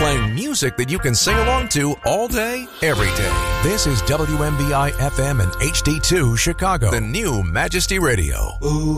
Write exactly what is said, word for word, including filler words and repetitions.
playing music that you can sing along to all day, every day. This is W M B I F M and H D two Chicago, the new Majesty Radio. Ooh.